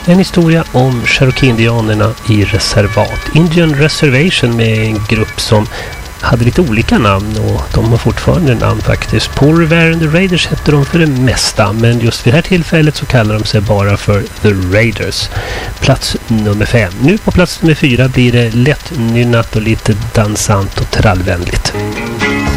En historia om Cherokee-indianerna i reservat. Indian Reservation med en grupp som hade lite olika namn och de har fortfarande namn faktiskt. Paul Revere and the Raiders heter de för det mesta, men just vid det här tillfället så kallar de sig bara för The Raiders. Plats nummer 5. Nu på plats nummer 4 blir det lätt nynnat och lite dansant och trallvänligt.